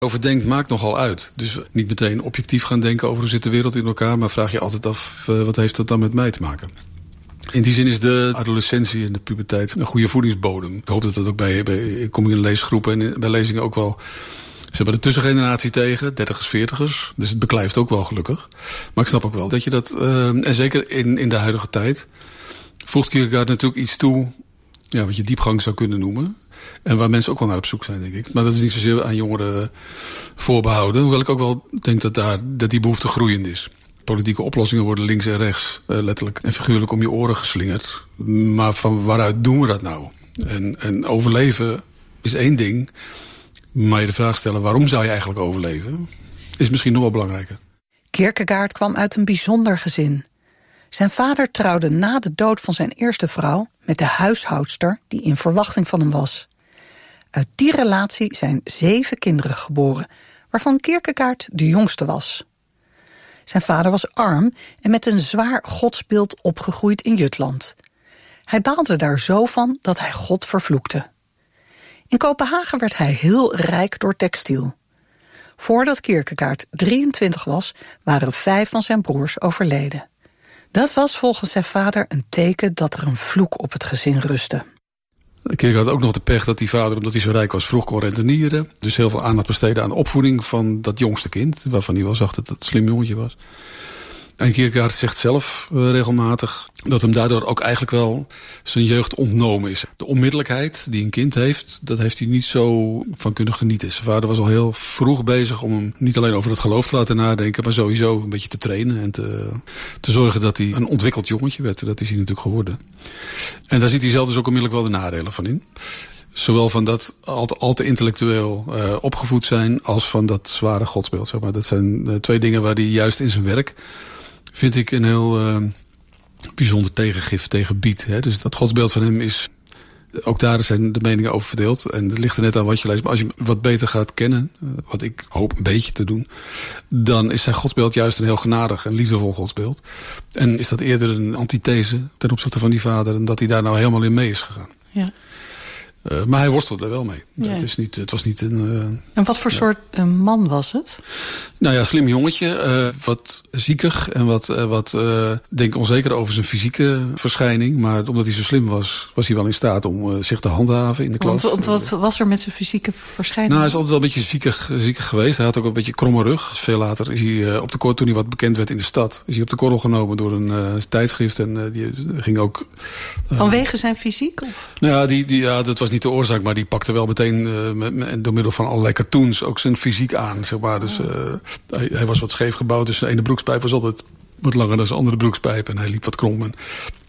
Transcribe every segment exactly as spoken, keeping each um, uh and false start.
Overdenkt maakt nogal uit. Dus niet meteen objectief gaan denken over hoe zit de wereld in elkaar, maar vraag je altijd af, uh, wat heeft dat dan met mij te maken? In die zin is de adolescentie en de puberteit een goede voedingsbodem. Ik hoop dat dat ook bij, bij ik kom in leesgroepen en bij lezingen ook wel. Ze hebben de tussengeneratie tegen, dertigers, veertigers. Dus het beklijft ook wel gelukkig. Maar ik snap ook wel dat je dat, uh, en zeker in, in de huidige tijd, voegt Kierkegaard natuurlijk iets toe, ja, wat je diepgang zou kunnen noemen. En waar mensen ook wel naar op zoek zijn, denk ik. Maar dat is niet zozeer aan jongeren voorbehouden. Hoewel ik ook wel denk dat, daar, dat die behoefte groeiend is. Politieke oplossingen worden links en rechts, uh, letterlijk en figuurlijk om je oren geslingerd. Maar van waaruit doen we dat nou? En, en overleven is één ding. Maar je de vraag stellen, waarom zou je eigenlijk overleven, is misschien nog wel belangrijker. Kierkegaard kwam uit een bijzonder gezin. Zijn vader trouwde na de dood van zijn eerste vrouw met de huishoudster die in verwachting van hem was. Uit die relatie zijn zeven kinderen geboren, waarvan Kierkegaard de jongste was. Zijn vader was arm en met een zwaar godsbeeld opgegroeid in Jutland. Hij baalde daar zo van dat hij God vervloekte. In Kopenhagen werd hij heel rijk door textiel. Voordat Kierkegaard drieëntwintig was, waren vijf van zijn broers overleden. Dat was volgens zijn vader een teken dat er een vloek op het gezin rustte. Kierkegaard had ook nog de pech dat die vader, omdat hij zo rijk was, vroeg kon rentenieren. Dus heel veel aandacht besteden aan de opvoeding van dat jongste kind, waarvan hij wel zag dat het een slim jongetje was. En Kierkegaard zegt zelf uh, regelmatig dat hem daardoor ook eigenlijk wel zijn jeugd ontnomen is. De onmiddellijkheid die een kind heeft, dat heeft hij niet zo van kunnen genieten. Zijn vader was al heel vroeg bezig om hem niet alleen over het geloof te laten nadenken, maar sowieso een beetje te trainen en te, te zorgen dat hij een ontwikkeld jongetje werd. Dat is hij natuurlijk geworden. En daar ziet hij zelf dus ook onmiddellijk wel de nadelen van in. Zowel van dat al te, al te intellectueel uh, opgevoed zijn, als van dat zware godsbeeld. Zeg maar. Dat zijn uh, twee dingen waar hij juist in zijn werk, vind ik, een heel uh, bijzonder tegengif tegen biedt. Hè. Dus dat godsbeeld van hem is, ook daar zijn de meningen over verdeeld. En het ligt er net aan wat je leest. Maar als je wat beter gaat kennen, uh, wat ik hoop een beetje te doen, dan is zijn godsbeeld juist een heel genadig en liefdevol godsbeeld. En is dat eerder een antithese ten opzichte van die vader, en dat hij daar nou helemaal in mee is gegaan. Ja. Uh, maar hij worstelde er wel mee. Ja. Dat is niet, het was niet een. Uh, en wat voor ja. soort uh, man was het? Nou ja, slim jongetje. Uh, wat ziekig en wat, uh, wat uh, denk onzeker over zijn fysieke verschijning. Maar omdat hij zo slim was, was hij wel in staat om uh, zich te handhaven in de klas. Want, want wat was er met zijn fysieke verschijning? Nou, hij is altijd wel een beetje ziekig, ziekig geweest. Hij had ook een beetje kromme rug. Veel later is hij uh, op de korrel, toen hij wat bekend werd in de stad, is hij op de korrel genomen door een uh, tijdschrift. En uh, die ging ook. Uh, Vanwege zijn fysiek? Of? Nou ja, die, die, ja, dat was niet de oorzaak, maar die pakte wel meteen uh, met, met, door middel van allerlei cartoons ook zijn fysiek aan, zeg maar. Dus uh, hij, hij was wat scheef gebouwd, dus zijn ene broekspijp was altijd wat langer dan zijn andere broekspijp en hij liep wat krom. En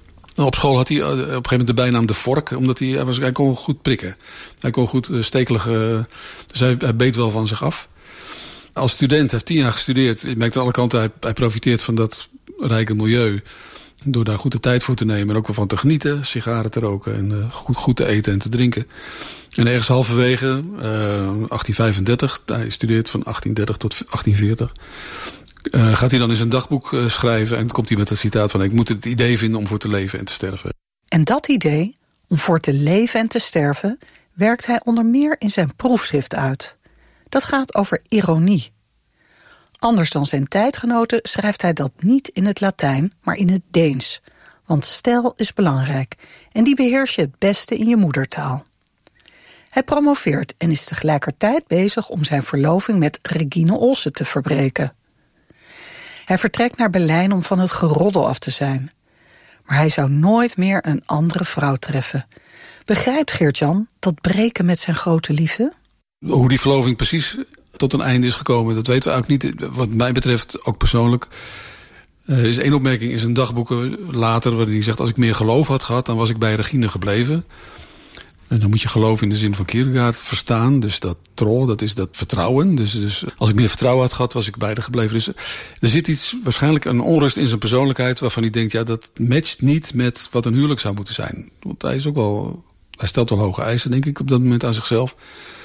op school had hij uh, op een gegeven moment de bijnaam de vork, omdat hij, hij, was, hij kon goed prikken. Hij kon goed uh, stekelig, uh, dus hij, hij beet wel van zich af. Als student, hij heeft tien jaar gestudeerd. Je merkt aan alle kanten, hij, hij profiteert van dat rijke milieu door daar goed de tijd voor te nemen en ook wel van te genieten, sigaren te roken en uh, goed, goed te eten en te drinken. En ergens halverwege, uh, achttien vijfendertig, hij studeert van achttien dertig tot achttien veertig, uh, gaat hij dan in zijn dagboek uh, schrijven en komt hij met het citaat van: ik moet het idee vinden om voor te leven en te sterven. En dat idee, om voor te leven en te sterven, werkt hij onder meer in zijn proefschrift uit. Dat gaat over ironie. Anders dan zijn tijdgenoten schrijft hij dat niet in het Latijn, maar in het Deens. Want stijl is belangrijk en die beheers je het beste in je moedertaal. Hij promoveert en is tegelijkertijd bezig om zijn verloving met Regine Olsen te verbreken. Hij vertrekt naar Berlijn om van het geroddel af te zijn. Maar hij zou nooit meer een andere vrouw treffen. Begrijpt Geert-Jan dat breken met zijn grote liefde? Hoe die verloving precies tot een einde is gekomen, dat weten we eigenlijk niet. Wat mij betreft, ook persoonlijk, er is één opmerking in zijn dagboeken later waarin hij zegt: als ik meer geloof had gehad, dan was ik bij Regine gebleven. En dan moet je geloof in de zin van Kierkegaard verstaan. Dus dat tro, dat is dat vertrouwen. Dus, dus als ik meer vertrouwen had gehad, was ik bij haar gebleven. Dus er zit iets, waarschijnlijk een onrust in zijn persoonlijkheid waarvan hij denkt: ja, dat matcht niet met wat een huwelijk zou moeten zijn. Want hij is ook wel, hij stelt wel hoge eisen, denk ik, op dat moment aan zichzelf.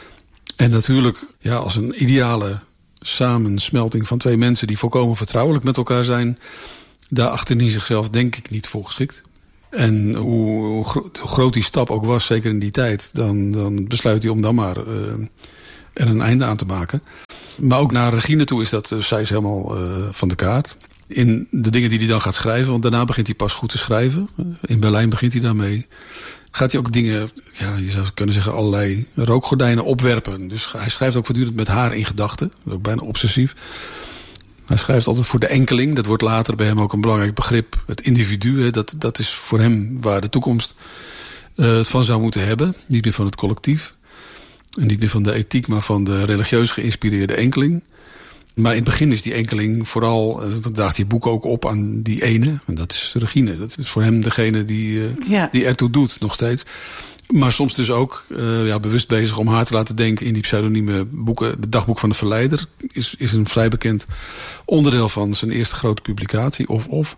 En natuurlijk, ja, als een ideale samensmelting van twee mensen die volkomen vertrouwelijk met elkaar zijn, daar achter hij zichzelf denk ik niet voor geschikt. En hoe, hoe groot die stap ook was, zeker in die tijd, dan, dan besluit hij om dan maar uh, en een einde aan te maken. Maar ook naar Regine toe is dat, zij is helemaal uh, van de kaart. In de dingen die hij dan gaat schrijven, want daarna begint hij pas goed te schrijven. In Berlijn begint hij daarmee. Gaat hij ook dingen, ja, je zou kunnen zeggen, allerlei rookgordijnen opwerpen. Dus hij schrijft ook voortdurend met haar in gedachten. Dat is ook bijna obsessief. Hij schrijft altijd voor de enkeling. Dat wordt later bij hem ook een belangrijk begrip. Het individu, hè, dat, dat is voor hem waar de toekomst uh, het van zou moeten hebben. Niet meer van het collectief. En niet meer van de ethiek, maar van de religieus geïnspireerde enkeling. Maar in het begin is die enkeling vooral, dat draagt hij boek ook op aan die ene. En dat is Regine. Dat is voor hem degene die, uh, ja. die ertoe doet, nog steeds. Maar soms dus ook uh, ja, bewust bezig om haar te laten denken in die pseudonieme boeken. Het dagboek van de verleider is, is een vrij bekend onderdeel van zijn eerste grote publicatie, Of Of.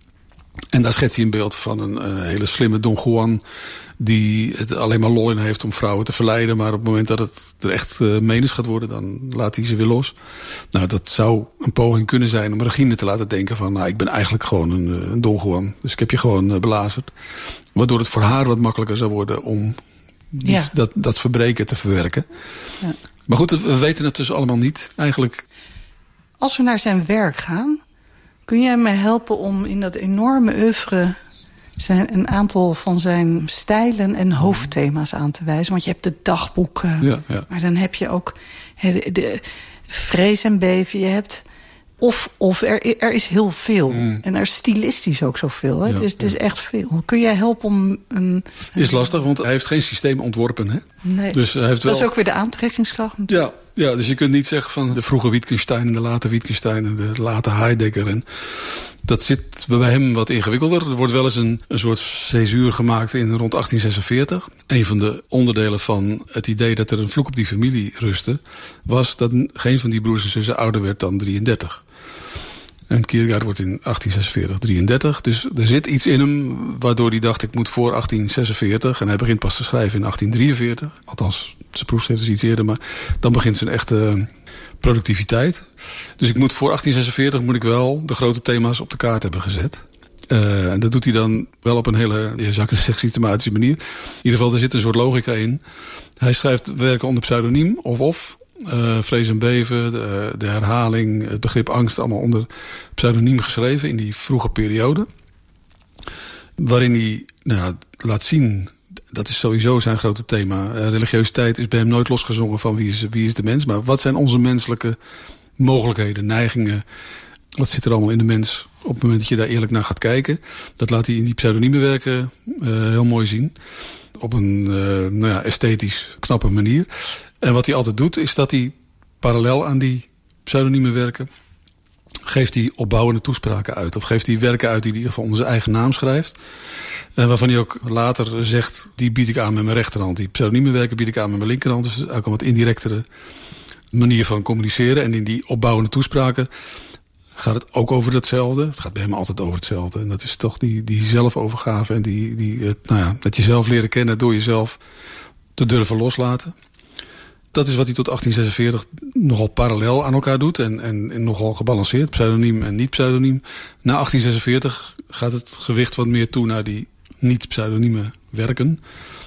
En daar schetst hij een beeld van een uh, hele slimme Don Juan die het alleen maar lol in heeft om vrouwen te verleiden. Maar op het moment dat het er echt uh, menens gaat worden, dan laat hij ze weer los. Nou, dat zou een poging kunnen zijn om Regine te laten denken van, nou, ik ben eigenlijk gewoon een, een Don Juan. Dus ik heb je gewoon uh, belazerd. Waardoor het voor haar wat makkelijker zou worden om die, ja. dat, dat verbreken te verwerken. Ja. Maar goed, we weten het dus allemaal niet eigenlijk. Als we naar zijn werk gaan, kun jij mij helpen om in dat enorme oeuvre zijn een aantal van zijn stijlen en hoofdthema's aan te wijzen? Want je hebt het dagboek, uh, ja, ja. maar dan heb je ook de, de vrees en beven. Je hebt of, of er, er is heel veel. Mm. En er is stilistisch ook zoveel. Hè? Ja, het, is, het is echt veel. Kun jij helpen om een... Is lastig, want hij heeft geen systeem ontworpen. Hè? Nee. Dus hij heeft wel... Dat is ook weer de aantrekkingskracht natuurlijk. Ja. Ja, dus je kunt niet zeggen van de vroege Wittgenstein en de late Wittgenstein en de late Heidegger. En dat zit bij hem wat ingewikkelder. Er wordt wel eens een, een soort césuur gemaakt in rond achttien zesenveertig. Een van de onderdelen van het idee dat er een vloek op die familie rustte, was dat geen van die broers en zussen ouder werd dan drieëndertig. En Kierkegaard wordt in achttien zesenveertig drieëndertig. Dus er zit iets in hem waardoor hij dacht, ik moet voor achttien zesenveertig. En hij begint pas te schrijven in achttien drieënveertig. Althans, zijn proefschrift is iets eerder. Maar dan begint zijn echte productiviteit. Dus ik moet voor achttien zesenveertig moet ik wel de grote thema's op de kaart hebben gezet. Uh, en dat doet hij dan wel op een hele, je zou kunnen zeggen, systematische manier. In ieder geval, er zit een soort logica in. Hij schrijft werken onder pseudoniem, of of. Uh, vrees en beven, de, de herhaling, het begrip angst, allemaal onder pseudoniem geschreven in die vroege periode. Waarin hij nou ja, laat zien, dat is sowieso zijn grote thema. Uh, religiositeit is bij hem nooit losgezongen van wie is, wie is de mens. Maar wat zijn onze menselijke mogelijkheden, neigingen? Wat zit er allemaal in de mens op het moment dat je daar eerlijk naar gaat kijken? Dat laat hij in die pseudonieme werken uh, heel mooi zien. Op een uh, nou ja, esthetisch knappe manier. En wat hij altijd doet, is dat hij parallel aan die pseudonieme werken geeft hij opbouwende toespraken uit. Of geeft hij werken uit die hij in ieder geval onder zijn eigen naam schrijft. En waarvan hij ook later zegt, die bied ik aan met mijn rechterhand. Die pseudonieme werken bied ik aan met mijn linkerhand. Dus ook een wat indirectere manier van communiceren. En in die opbouwende toespraken gaat het ook over hetzelfde. Het gaat bij hem altijd over hetzelfde. En dat is toch die, die zelfovergave en die, die, nou ja, dat jezelf leren kennen door jezelf te durven loslaten. Dat is wat hij tot achttien zesenveertig nogal parallel aan elkaar doet. En, en, en nogal gebalanceerd. Pseudoniem en niet-pseudoniem. Na achttien zesenveertig gaat het gewicht wat meer toe naar die niet-pseudonieme werken.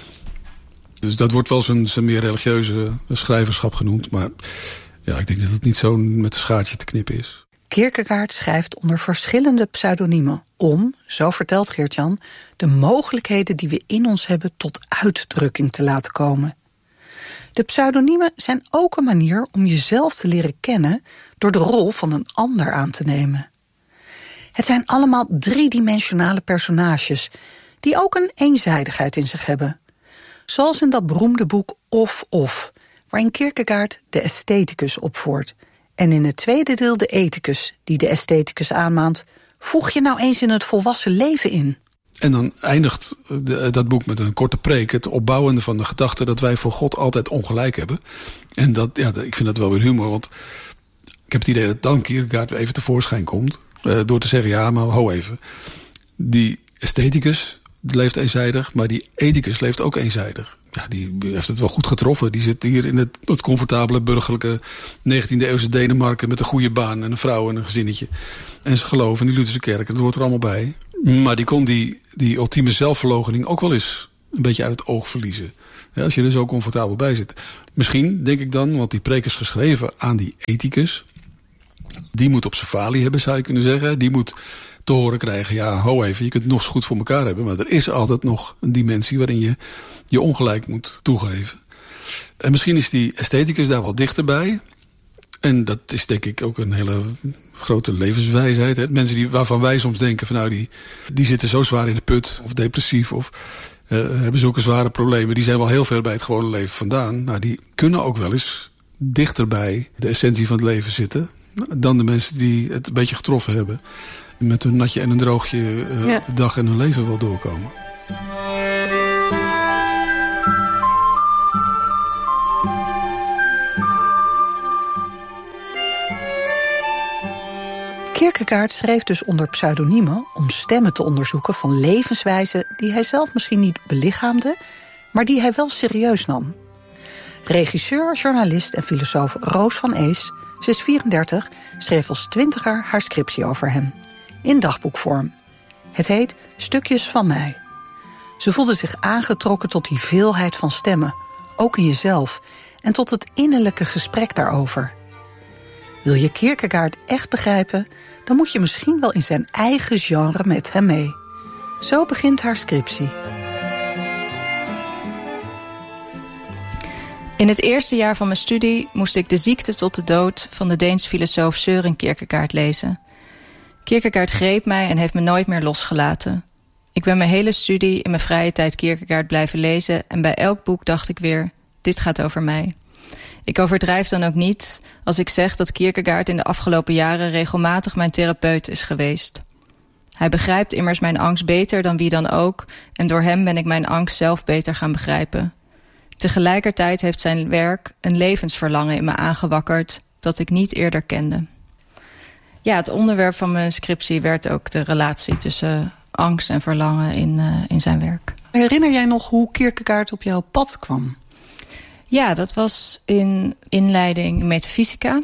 Dus dat wordt wel zijn, zijn meer religieuze schrijverschap genoemd. Maar ja, ik denk dat het niet zo met een schaartje te knippen is. Kierkegaard schrijft onder verschillende pseudoniemen om, zo vertelt Geert-Jan, de mogelijkheden die we in ons hebben tot uitdrukking te laten komen. De pseudoniemen zijn ook een manier om jezelf te leren kennen door de rol van een ander aan te nemen. Het zijn allemaal driedimensionale personages die ook een eenzijdigheid in zich hebben. Zoals in dat beroemde boek Of Of, waarin Kierkegaard de estheticus opvoert. En in het tweede deel de ethicus, die de estheticus aanmaant, voeg je nou eens in het volwassen leven in. En dan eindigt de, dat boek met een korte preek. Het opbouwende van de gedachte dat wij voor God altijd ongelijk hebben. En dat, ja, ik vind dat wel weer humor. Want ik heb het idee dat dan Kierkegaard even tevoorschijn komt. Uh, door te zeggen, ja, maar ho even. Die estheticus leeft eenzijdig, maar die ethicus leeft ook eenzijdig. Ja, die heeft het wel goed getroffen. Die zit hier in het, het comfortabele burgerlijke negentiende eeuwse Denemarken met een goede baan en een vrouw en een gezinnetje. En ze geloven in die Lutherse kerk. Dat hoort er allemaal bij. Maar die kon die, die ultieme zelfverloochening ook wel eens een beetje uit het oog verliezen. Ja, als je er zo comfortabel bij zit. Misschien, denk ik dan, want die preek is geschreven aan die ethicus. Die moet op zijn falie hebben, zou je kunnen zeggen. Die moet te horen krijgen, ja, ho even, je kunt het nog zo goed voor elkaar hebben. Maar er is altijd nog een dimensie waarin je je ongelijk moet toegeven. En misschien is die estheticus daar wel dichterbij. En dat is denk ik ook een hele grote levenswijsheid. Hè? Mensen die, waarvan wij soms denken van nou, die, die zitten zo zwaar in de put. Of depressief of uh, hebben zulke zware problemen. Die zijn wel heel ver bij het gewone leven vandaan. Nou, die kunnen ook wel eens dichter bij de essentie van het leven zitten. Dan de mensen die het een beetje getroffen hebben. En met een natje en een droogje uh, ja. de dag en hun leven wel doorkomen. Kierkegaard schreef dus onder pseudoniemen om stemmen te onderzoeken van levenswijzen die hij zelf misschien niet belichaamde, maar die hij wel serieus nam. Regisseur, journalist en filosoof Roos van Ees, ze is vierendertig, schreef als twintiger haar scriptie over hem. In dagboekvorm. Het heet Stukjes van mij. Ze voelde zich aangetrokken tot die veelheid van stemmen, ook in jezelf, en tot het innerlijke gesprek daarover. Wil je Kierkegaard echt begrijpen, dan moet je misschien wel in zijn eigen genre met hem mee. Zo begint haar scriptie. In het eerste jaar van mijn studie moest ik De ziekte tot de dood van de Deense filosoof Søren Kierkegaard lezen. Kierkegaard greep mij en heeft me nooit meer losgelaten. Ik ben mijn hele studie in mijn vrije tijd Kierkegaard blijven lezen en bij elk boek dacht ik weer, dit gaat over mij. Ik overdrijf dan ook niet als ik zeg dat Kierkegaard in de afgelopen jaren regelmatig mijn therapeut is geweest. Hij begrijpt immers mijn angst beter dan wie dan ook en door hem ben ik mijn angst zelf beter gaan begrijpen. Tegelijkertijd heeft zijn werk een levensverlangen in me aangewakkerd dat ik niet eerder kende. Ja, het onderwerp van mijn scriptie werd ook de relatie tussen angst en verlangen in, uh, in zijn werk. Herinner jij nog hoe Kierkegaard op jouw pad kwam? Ja, dat was in inleiding metafysica.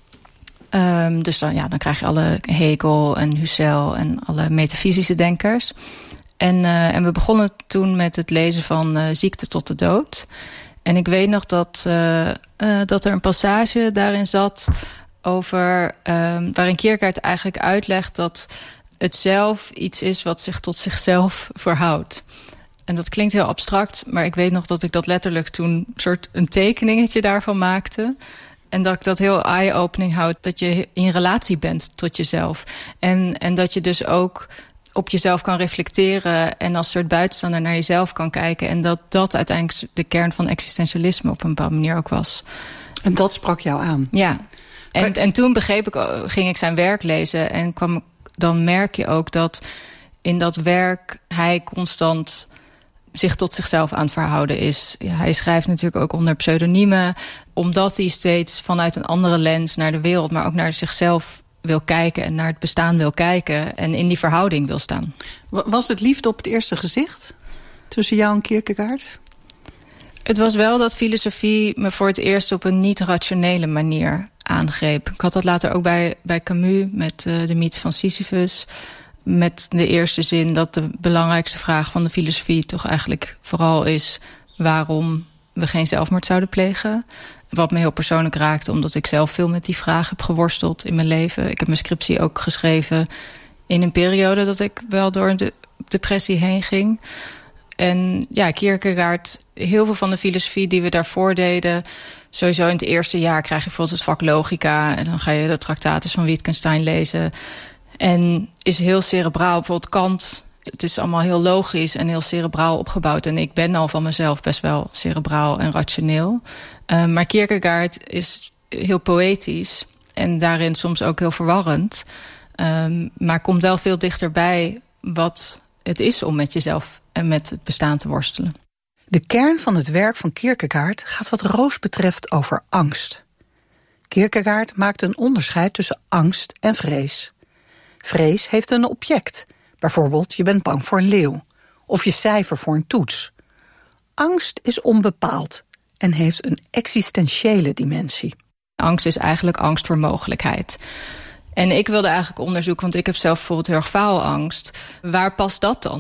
Um, dus dan, ja, dan krijg je alle Hegel en Husserl en alle metafysische denkers. En, uh, en we begonnen toen met het lezen van uh, Ziekte tot de dood. En ik weet nog dat, uh, uh, dat er een passage daarin zat over uh, waarin Kierkegaard eigenlijk uitlegt dat het zelf iets is wat zich tot zichzelf verhoudt. En dat klinkt heel abstract, maar ik weet nog dat ik dat letterlijk toen een soort een tekeningetje daarvan maakte. En dat ik dat heel eye-opening houd, dat je in relatie bent tot jezelf. En, en dat je dus ook op jezelf kan reflecteren en als soort buitenstaander naar jezelf kan kijken. En dat dat uiteindelijk de kern van existentialisme op een bepaalde manier ook was. En dat sprak jou aan? Ja. En, en toen begreep ik, ging ik zijn werk lezen en kwam, dan merk je ook dat in dat werk hij constant zich tot zichzelf aan het verhouden is. Ja, hij schrijft natuurlijk ook onder pseudoniemen, omdat hij steeds vanuit een andere lens naar de wereld, maar ook naar zichzelf wil kijken en naar het bestaan wil kijken en in die verhouding wil staan. Was het liefde op het eerste gezicht tussen jou en Kierkegaard? Het was wel dat filosofie me voor het eerst op een niet-rationele manier aangreep. Ik had dat later ook bij, bij Camus met uh, de mythe van Sisyphus. Met de eerste zin dat de belangrijkste vraag van de filosofie toch eigenlijk vooral is waarom we geen zelfmoord zouden plegen. Wat me heel persoonlijk raakte, omdat ik zelf veel met die vraag heb geworsteld in mijn leven. Ik heb mijn scriptie ook geschreven in een periode dat ik wel door een de depressie heen ging. En ja, Kierkegaard, heel veel van de filosofie die we daarvoor deden, sowieso in het eerste jaar krijg je bijvoorbeeld het vak logica en dan ga je de Tractatus van Wittgenstein lezen. En is heel cerebraal, bijvoorbeeld Kant. Het is allemaal heel logisch en heel cerebraal opgebouwd. En ik ben al van mezelf best wel cerebraal en rationeel. Uh, maar Kierkegaard is heel poëtisch en daarin soms ook heel verwarrend. Um, maar komt wel veel dichterbij wat het is om met jezelf en met het bestaan te worstelen. De kern van het werk van Kierkegaard gaat wat Roos betreft over angst. Kierkegaard maakt een onderscheid tussen angst en vrees. Vrees heeft een object. Bijvoorbeeld, je bent bang voor een leeuw. Of je cijfer voor een toets. Angst is onbepaald en heeft een existentiële dimensie. Angst is eigenlijk angst voor mogelijkheid. En ik wilde eigenlijk onderzoeken, want ik heb zelf bijvoorbeeld heel erg faalangst. Waar past dat dan?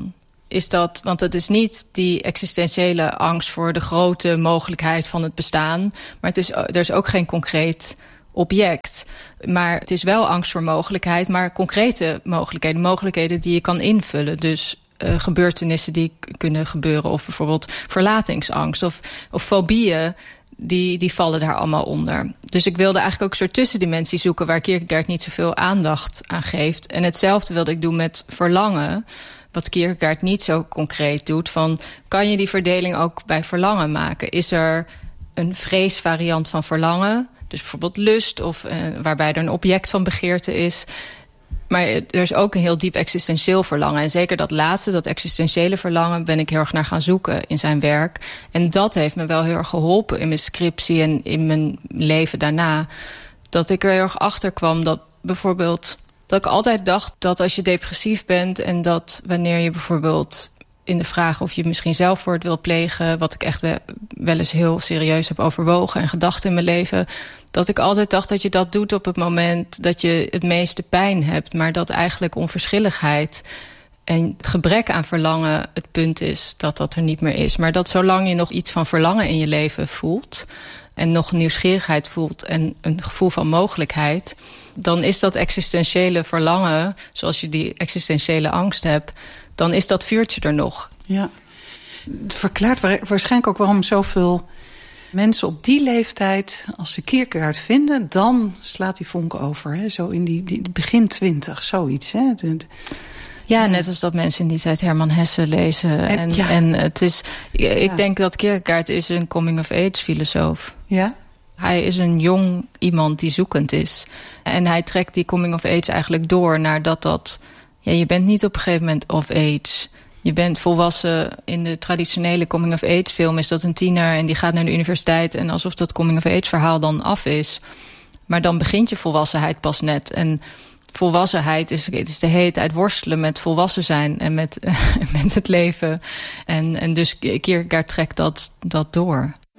is dat, want het is niet die existentiële angst voor de grote mogelijkheid van het bestaan, maar het is, er is ook geen concreet object. Maar het is wel angst voor mogelijkheid, maar concrete mogelijkheden, mogelijkheden die je kan invullen. Dus uh, gebeurtenissen die kunnen gebeuren, of bijvoorbeeld verlatingsangst of, of fobieën. Die, die vallen daar allemaal onder. Dus ik wilde eigenlijk ook een soort tussendimensie zoeken waar Kierkegaard niet zoveel aandacht aan geeft. En hetzelfde wilde ik doen met verlangen, wat Kierkegaard niet zo concreet doet. Van, kan je die verdeling ook bij verlangen maken? Is er een vreesvariant van verlangen? Dus bijvoorbeeld lust, of uh, waarbij er een object van begeerte is. Maar er is ook een heel diep existentieel verlangen. En zeker dat laatste, dat existentiële verlangen, ben ik heel erg naar gaan zoeken in zijn werk. En dat heeft me wel heel erg geholpen in mijn scriptie en in mijn leven daarna. Dat ik er heel erg achter kwam dat bijvoorbeeld, dat ik altijd dacht dat als je depressief bent en dat wanneer je bijvoorbeeld in de vraag of je misschien zelfmoord wil plegen, wat ik echt wel eens heel serieus heb overwogen en gedacht in mijn leven, dat ik altijd dacht dat je dat doet op het moment dat je het meeste pijn hebt, maar dat eigenlijk onverschilligheid en het gebrek aan verlangen het punt is dat dat er niet meer is. Maar dat zolang je nog iets van verlangen in je leven voelt en nog nieuwsgierigheid voelt en een gevoel van mogelijkheid, dan is dat existentiële verlangen, zoals je die existentiële angst hebt, dan is dat vuurtje er nog. Ja, het verklaart waarschijnlijk ook waarom zoveel mensen op die leeftijd, als ze Kierkegaard vinden, dan slaat die vonk over. Hè? Zo in die, die begin twintig, zoiets. Hè? De, de, ja, net als dat mensen in die tijd Herman Hesse lezen. En, en, ja. en het is, ik ja. denk dat Kierkegaard is een coming-of-age filosoof. Ja. Hij is een jong iemand die zoekend is. En hij trekt die coming-of-age eigenlijk door naar dat dat, ja, je bent niet op een gegeven moment of-age. Je bent volwassen. In de traditionele coming-of-age film is dat een tiener en die gaat naar de universiteit en alsof dat coming-of-age verhaal dan af is. Maar dan begint je volwassenheid pas net. En volwassenheid is, het is de hele tijd worstelen met volwassen zijn en met, met het leven. En, en dus Kierkegaard trekt dat, dat door.